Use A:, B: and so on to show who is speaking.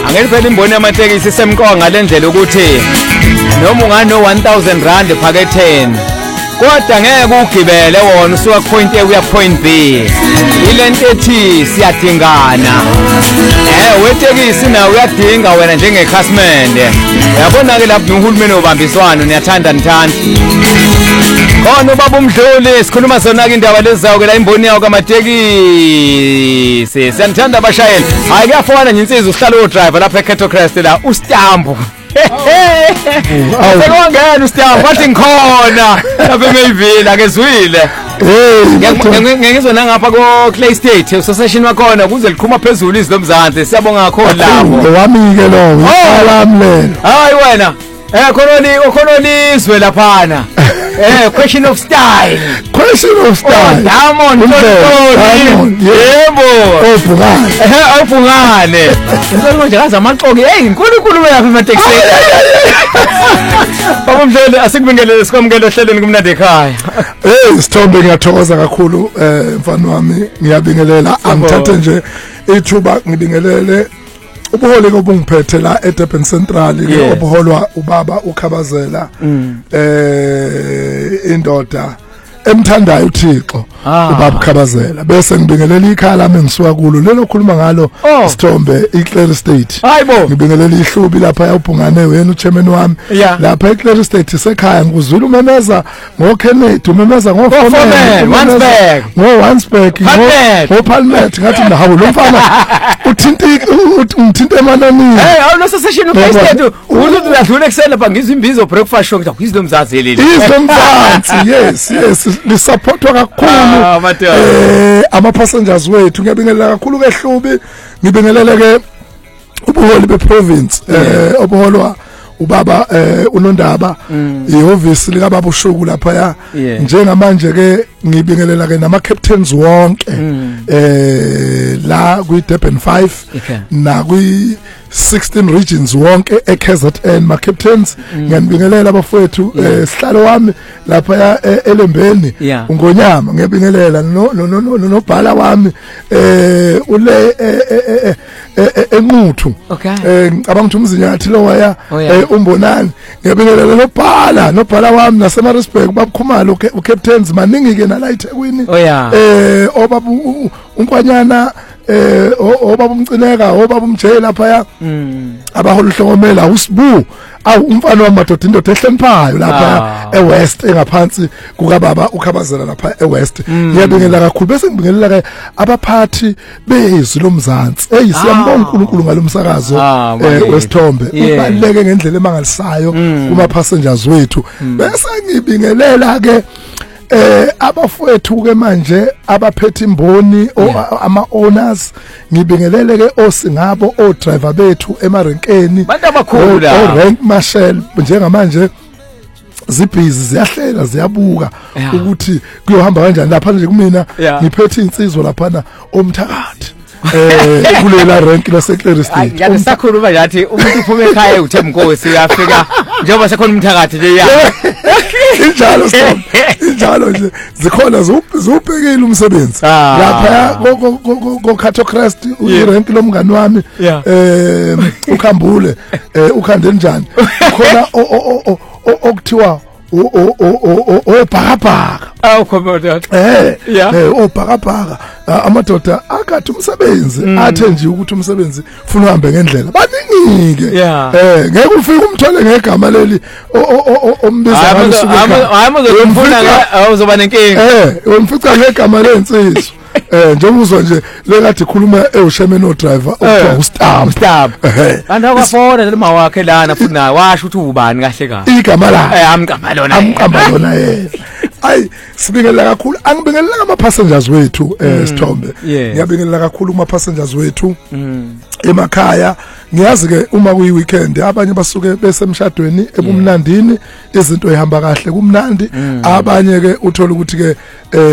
A: Angeke phela imboni yamatekisi semqoka ngalendlela ukuthi noma ungano 1000 rand ephaketheni kodwa ngeke ugibele wona usuka point A uya point B. Ilento ethi siyadingana. Wetekisi nawe uyadinga wena njengekhasimende. Yabona ke lapho nohulumeni obambiswano niyathanda nithanda. Khona ubaba uMdluli sikhuluma sona ke indaba lezawo ke la imboni yawo kamatekisi. Siyanthanda abashayeli. Hayi kuyafona nje insizwa uhlala udriver lapha eCatocrest la uStambo. Sekongena uStambo wathi ngikhona lapha eMayville akezwile. Ngengizona ngapha ko Clay State usesession wakhona kuze liqhuma phezulu izwi lomzansi siyabonga kakhulu lapho.
B: Wami ke lo salamlela.
A: Hayi wena khona izwe laphana. Question of style.
B: Question of style.
A: Diamond. Yebo. Awufungane. Ngizolo nje kaza amaqoki. Inkulunkulu yapha emateksi. Baba Mdluli asikubingelele sikwamukele ohlelweni kumnandi ekhaya.
B: Sithombe ngiyathokoza kakhulu mfana wami ngiyabingelela angithathe nje ithuba ngibingelele ubuholi obungiphethe la eDurban Central ke obuholwa ubaba uKhabazela indoda emthandayo uThixo ubaba uKhabazela bese ngibingelela ikhaya lami engisuka kulo lelo khuluma ngalo Sithombe iClear State ngibingelela ihlubi lapha yaubhungane wena uchairman wami lapha eClear State sekhaya ngikuzwile umemeza ngoKennedy umemeza ngoForeman Wansberg ngoPalmet ngathi hawu lo mfana uthinte emanani
A: awulo session uPresident umuntu uyadlula ekseni lapha ngizimbizo breakfast show ngithi izilomzansi leli
B: izilomzansi yes lisupportwa kakhulu ama passengers wethu ngiyabingelela kakhulu ke Hlubi ngibingelele ke ubuholi beprovince obuholwa ubaba uNondaba ihhovisi lika baba uShuku lapha ya njengamanje ke ngibingelela ke nama captains wonke la kwi Durban 5 na kwi 16 regions wonke eKZN ma captains ngiyabingelela abafowethu sihlalo wami lapha ya eLembeni uNgonyama ngiyabingelela nobhala wami ule eNquthu ngicabanga ukuthi umzinyathi lo waya umbonani ngiyabingelela nobhala wami naseMaritzburg babukhumalo uCaptains maningi ke nala eThekwini obaba uNkwanyana obaba umcineka obaba umjela lapha ya abaholi hlokomela uSibu umfana wamadoda indoda ehloniphayo lapha eWest engaphansi kuka baba uKhabazela lapha eWest ngiyabingelela kakhulu bese ngibingelela ke abaphathi bezwi lomzansi siyambonga uNkulunkulu ngalomsakazo wesithombe ubaleke ngendlela emangalisayo kuma passengers wethu bese ngibingelela ke abafowethu ke manje abaphethe imboni ama owners ngibingelele ke osingabo o driver bethu emarenkeni
A: bantu abakhulu la
B: rank marshal njengamanje zibhizi ziyahlela ziyabuka ukuthi kuyohamba kanjani lapha nje kumina ngiphethe insizwa lapha omthakathi kulela rank laseClear State
A: ngiyasakhuluma nje umuntu uphuma ekhaya uThemnkosi uyafika njengoba sekhona umthakathi le ya
B: injalo nje zikhona zubhekile umsebenzi lapha ko Catocrest uyirank lomngani wami ukhambule ukhande njani khona okuthiwa obhakabhaka
A: khomoda
B: obhakabhaka amadoda akathi umsebenzi athe nje ukuthi umsebenzi ufuna uhambe ngendlela baningike ngeke ufike umthole ngegama leli ombiza
A: awuzoba nenkinga
B: umfica ngegama lensizwe njengozwa nje lekathi khuluma ewushaman no driver okuthiwa uStambo
A: andakafona noma wakhe lana futhi naye washo ukuthi ubani kahle kahle
B: igama la
A: amqamba lona
B: yena ayi sibingelela kakhulu angibingelela ama passengers wethu Sithombe ngiyabingelela kakhulu kuma passengers wethu emakhaya ngiyazi ke uma kuyi weekend abanye basuke besemshadweni ebumnandini izinto ehamba kahle kumnandi abanye ke uthola ukuthi ke